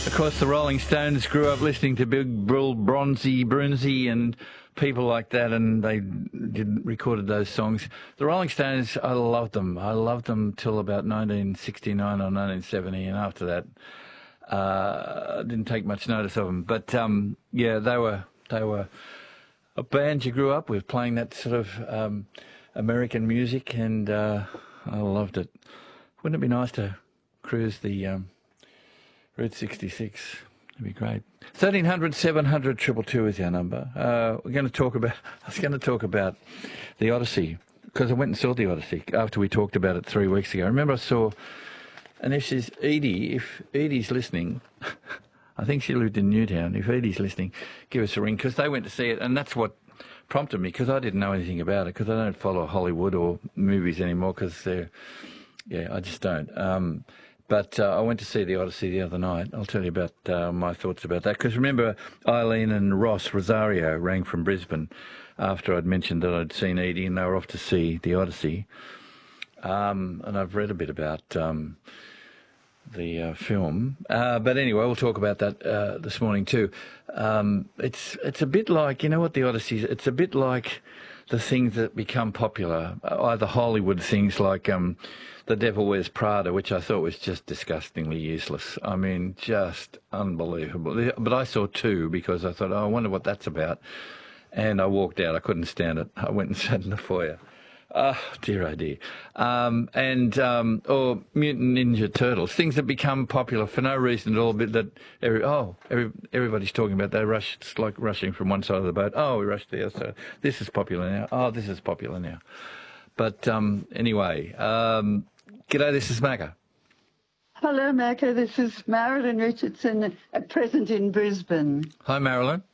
Of course, the Rolling Stones grew up listening to Big Bill Brunsey and people like that, and they recorded those songs. The Rolling Stones, I loved them. I loved them till about 1969 or 1970, and after that, I didn't take much notice of them. But yeah, they were a band you grew up with, playing that sort of American music, and I loved it. Wouldn't it be nice to cruise the Route 66? That'd be great. 1300 700 222 is our number. I was going to talk about the Odyssey, because I went and saw the Odyssey after we talked about it 3 weeks ago. I remember I saw, and if Edie's listening, I think she lived in Newtown. If Edie's listening, give us a ring, because they went to see it, and that's what prompted me, because I didn't know anything about it, because I don't follow Hollywood or movies anymore, because I just don't. But I went to see the Odyssey the other night. I'll tell you about my thoughts about that. Because remember, Eileen and Ross Rosario rang from Brisbane after I'd mentioned that I'd seen Edie, and they were off to see the Odyssey. And I've read a bit about the film. But anyway, we'll talk about that this morning too. It's a bit like, you know what the Odyssey is? It's a bit like the things that become popular, either Hollywood things like The Devil Wears Prada, which I thought was just disgustingly useless. I mean, just unbelievable. But I saw two because I thought, I wonder what that's about. And I walked out. I couldn't stand it. I went and sat in the foyer. Oh, dear, oh dear. Or Mutant Ninja Turtles, things that become popular for no reason at all, but that everybody's talking about. It's like rushing from one side of the boat. Oh, we rushed to the other side. This is popular now. Oh, this is popular now. But anyway, g'day, this is Macca. Hello, Macca. This is Marilyn Richardson, at present in Brisbane. Hi, Marilyn.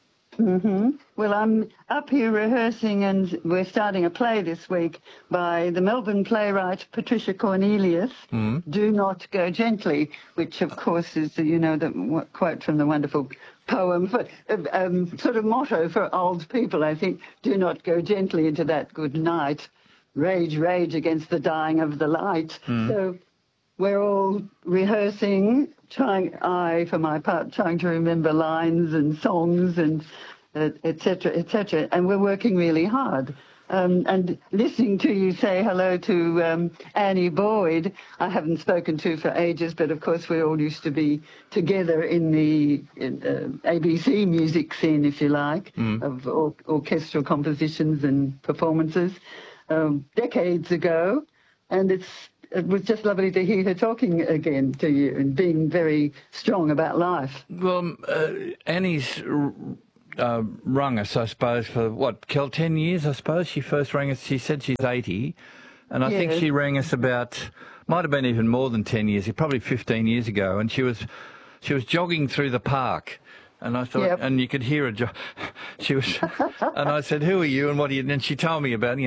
Well, I'm up here rehearsing, and we're starting a play this week by the Melbourne playwright Patricia Cornelius, Do Not Go Gently, which, of course, is, the quote from the wonderful poem, but sort of motto for old people, I think. Do not go gently into that good night. Rage, rage against the dying of the light. So we're all rehearsing, I, for my part, trying to remember lines and songs and et cetera, and we're working really hard. And listening to you say hello to Annie Boyd, I haven't spoken to for ages, but of course we all used to be together in the ABC music scene, if you like, of orchestral compositions and performances decades ago, and it was just lovely to hear her talking again to you and being very strong about life. Well, Annie's rung us, I suppose, for 10 years, I suppose. She first rang us, she said she's 80, and I think she rang us might have been even more than 10 years, probably 15 years ago, and she was jogging through the park. And I thought, and you could hear her. She was, and I said, "Who are you? And what do you?" And she told me about,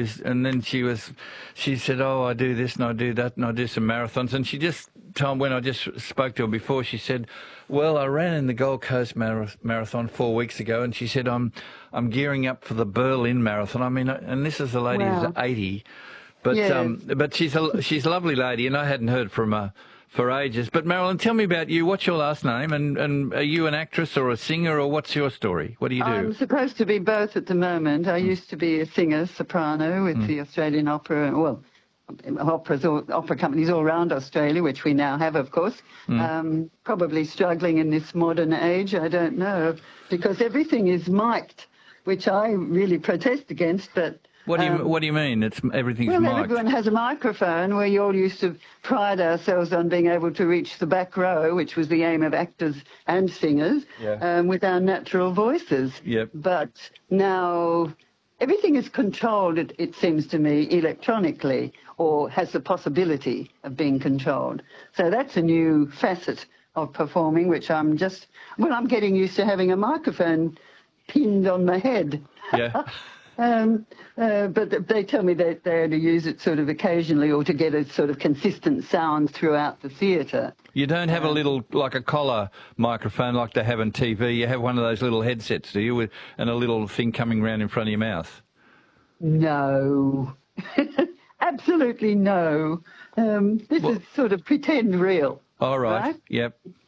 she said, "Oh, I do this and I do that and I do some marathons." And she just told me, when I just spoke to her before, she said, "Well, I ran in the Gold Coast Marathon 4 weeks ago," and she said, "I'm gearing up for the Berlin Marathon." I mean, and this is a lady who's 80, but she's a lovely lady, and I hadn't heard from her for ages. But Marilyn, tell me about you. What's your last name? And are you an actress or a singer, or what's your story? What do you do? I'm supposed to be both at the moment. I used to be a singer, soprano, with the Australian Opera, opera companies all around Australia, which we now have, of course. Probably struggling in this modern age, I don't know, because everything is mic'd, which I really protest against, but... What do you mean? Everything's mic'd? Well, everyone has a microphone. We all used to pride ourselves on being able to reach the back row, which was the aim of actors and singers, with our natural voices. Yep. But now everything is controlled, it seems to me, electronically, or has the possibility of being controlled. So that's a new facet of performing, which I'm getting used to having a microphone pinned on my head. Yeah. But they tell me that they only use it sort of occasionally, or to get a sort of consistent sound throughout the theatre. You don't have a little, like a collar microphone like they have on TV. You have one of those little headsets, do you, and a little thing coming round in front of your mouth? No. Absolutely no. This is sort of pretend real. All right. Yep.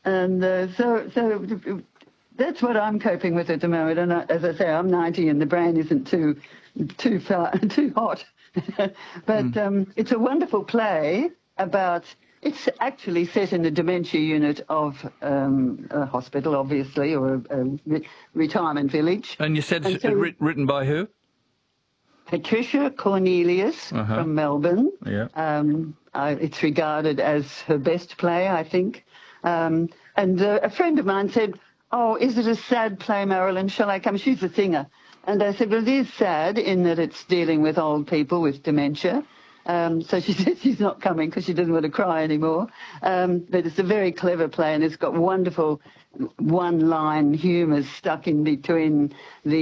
And so that's what I'm coping with at the moment. And as I say, I'm 90 and the brain isn't too hot. But it's a wonderful play about. It's actually set in the dementia unit of a hospital, obviously, or a retirement village. And you said it's written by who? Patricia Cornelius from Melbourne. Yeah. It's regarded as her best play, I think. And a friend of mine said, "Oh, is it a sad play, Marilyn? Shall I come?" She's a singer. And I said, "Well, it is sad in that it's dealing with old people with dementia." So she said she's not coming because she doesn't want to cry anymore. But it's a very clever play, and it's got wonderful one-line humour stuck in between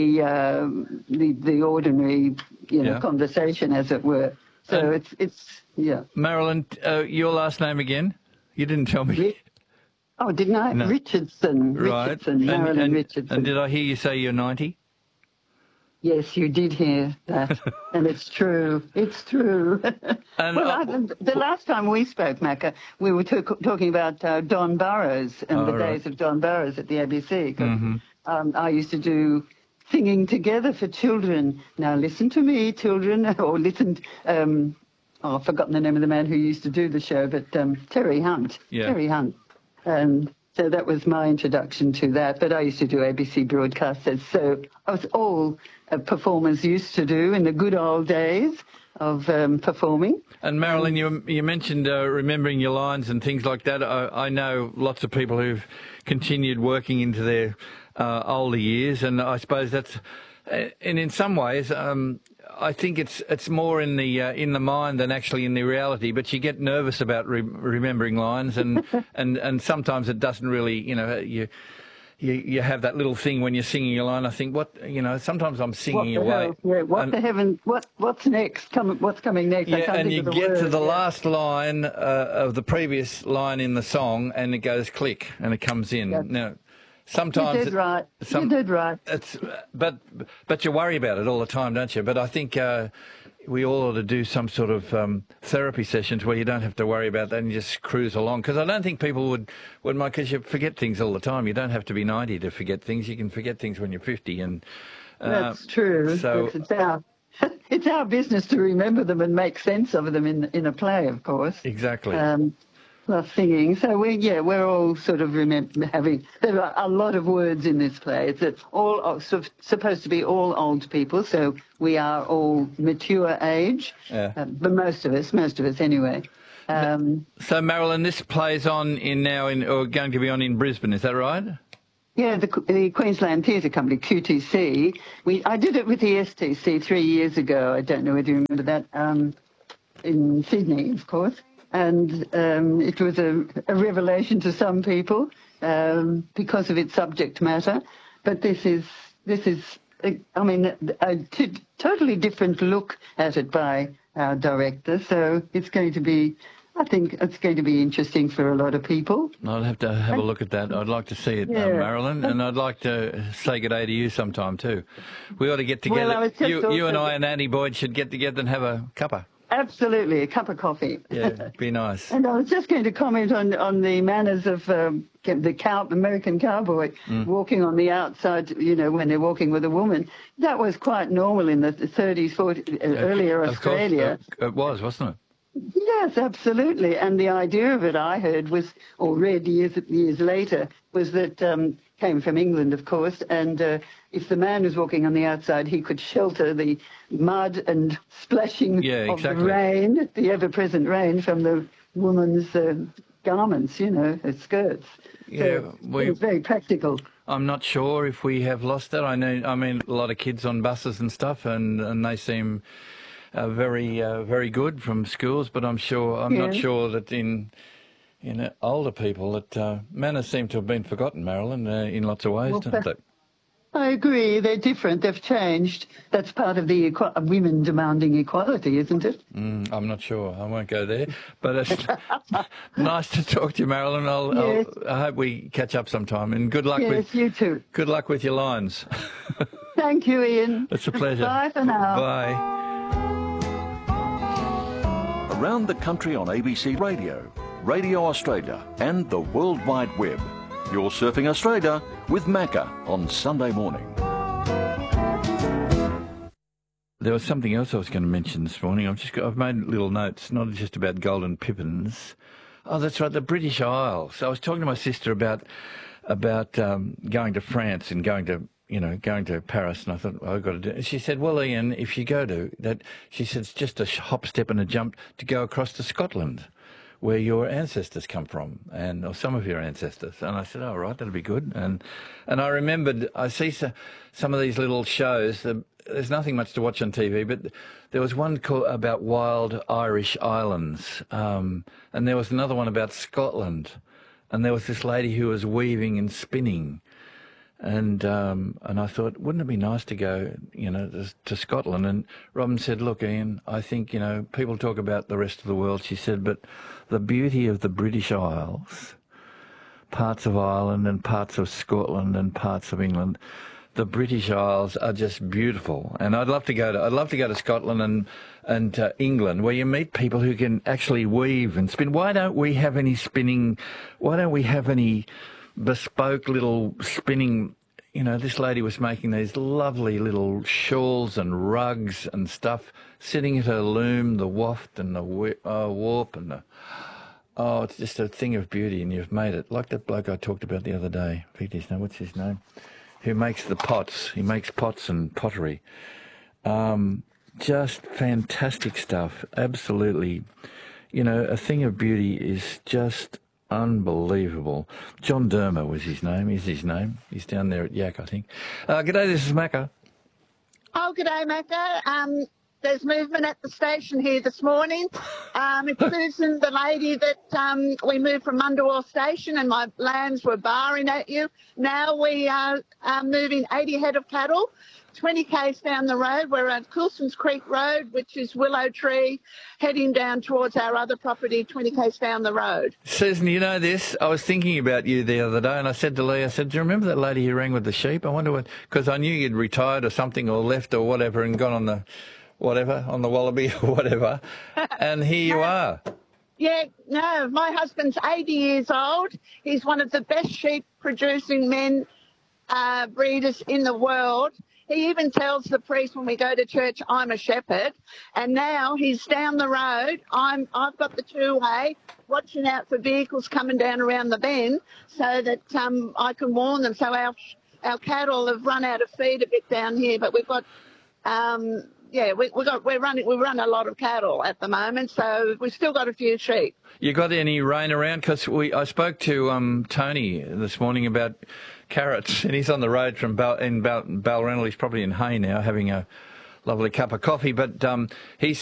the ordinary, conversation, as it were. So it's. Marilyn, your last name again? You didn't tell me. Oh, didn't I? No. Richardson. Right. Richardson, Marilyn Richardson. And did I hear you say you're 90? Yes, you did hear that, and it's true. It's true. And the last time we spoke, Macca, we were talking about Don Burrows and the days of Don Burrows at the ABC. 'Cause, I used to do singing together for children. Now listen to me, children, or listen. I've forgotten the name of the man who used to do the show, but Terry Hunt. Yeah. Terry Hunt. And so that was my introduction to that. But I used to do ABC broadcasts. So I was all performers used to do in the good old days of performing. And Marilyn, you mentioned remembering your lines and things like that. I know lots of people who've continued working into their older years, and I suppose that's, and in some ways, I think it's more in the mind than actually in the reality. But you get nervous about remembering lines, and sometimes it doesn't really, You have that little thing when you're singing a line. I think, sometimes I'm singing away. Yeah, what's next? What's coming next? Yeah, and you get to the last line of the previous line in the song, and it goes click, and it comes in. Yep. Now, sometimes you did right. You did right. But you worry about it all the time, don't you? But I think we all ought to do some sort of therapy sessions where you don't have to worry about that and you just cruise along. Because I don't think people would mind, because you forget things all the time. You don't have to be 90 to forget things. You can forget things when you're 50. And that's true. So it's our business to remember them and make sense of them in a play, of course. Exactly. Plus singing. So we're all sort of there are a lot of words in this play. It's all sort of supposed to be all old people, so we are all mature age. Yeah. But most of us anyway. So Marilyn, this plays on or going to be on in Brisbane, is that right? Yeah, the Queensland Theatre Company, QTC. I did it with the STC 3 years ago. I don't know whether you remember that, in Sydney, of course. And it was a revelation to some people because of its subject matter. But this is a totally different look at it by our director. So I think it's going to be interesting for a lot of people. I'll have to have a look at that. I'd like to see it, Marilyn, and I'd like to say good day to you sometime too. We ought to get together. You and I and Andy Boyd should get together and have a cuppa. Absolutely, a cup of coffee. Yeah, be nice. And I was just going to comment on the manners of the American cowboy walking on the outside, when they're walking with a woman. That was quite normal in the 30s, 40s, earlier Australia. Of course, it was, wasn't it? Yes, absolutely. And the idea of it, I heard, or read years later, was that came from England, of course, and if the man was walking on the outside, he could shelter the mud and splashing of the rain, the ever-present rain, from the woman's garments, her skirts. Yeah, so it was very practical. I'm not sure if we have lost that. I mean, a lot of kids on buses and stuff, and they seem very good from schools, but I'm not sure that in older people that manners seem to have been forgotten, Marilyn, in lots of ways, don't they? I agree. They're different. They've changed. That's part of the women demanding equality, isn't it? I'm not sure. I won't go there. But it's nice to talk to you, Marilyn. I hope we catch up sometime. And good luck you too. Good luck with your lines. Thank you, Ian. It's a pleasure. Bye for now. Bye. Around the Country on ABC Radio Radio Australia and the World Wide Web. You're surfing Australia with Macca on Sunday morning. There was something else I was going to mention this morning. I've made little notes, not just about golden pippins. Oh, that's right, the British Isles. I was talking to my sister about going to France and going to Paris, and I thought, I've got to do it. She said, well, Ian, if you go to that, she said, it's just a hop, step and a jump to go across to Scotland, where your ancestors come from, or some of your ancestors. And I said, oh, right, that'll be good. And I remembered, I see some of these little shows. There's nothing much to watch on TV, but there was one about wild Irish islands, and there was another one about Scotland, and there was this lady who was weaving and spinning, and I thought, wouldn't it be nice to go, to Scotland? And Robin said, look, Ian, I think, people talk about the rest of the world, she said, but the beauty of the British Isles, parts of Ireland and parts of Scotland and parts of England, the British Isles are just beautiful, and I'd love to go to Scotland and England, where you meet people who can actually weave and spin. Why don't we have any spinning? Why don't we have any bespoke little spinning? This lady was making these lovely little shawls and rugs and stuff, sitting at her loom, the waft and the warp and it's just a thing of beauty, and you've made it like that bloke I talked about the other day. What's his name? Who makes the pots. He makes pots and pottery. Just fantastic stuff. Absolutely. A thing of beauty is just unbelievable. John Dermer was his name. Is his name. He's down there at Yak, I think. G'day, this is Macca. Oh, g'day, Macca. There's movement at the station here this morning. It's Susan, the lady that we moved from Mundawar Station, and my lambs were barring at you. Now we are moving 80 head of cattle, 20 k's down the road. We're at Coulson's Creek Road, which is Willow Tree, heading down towards our other property, 20 k's down the road. Susan, you know this? I was thinking about you the other day, and I said to Lee, do you remember that lady who rang with the sheep? I wonder what, because I knew you'd retired or something, or left or whatever, and gone on the Wallaby or whatever, and here you are. Yeah, no, my husband's 80 years old. He's one of the best sheep producing breeders in the world. He even tells the priest when we go to church, I'm a shepherd. And now he's down the road. I've got the two-way, watching out for vehicles coming down around the bend so that I can warn them. So our cattle have run out of feed a bit down here, but we've got we run a lot of cattle at the moment, so we've still got a few sheep. You got any rain around? Because I spoke to Tony this morning about carrots, and he's on the road from Balranald. He's probably in Hay now, having a lovely cup of coffee. But he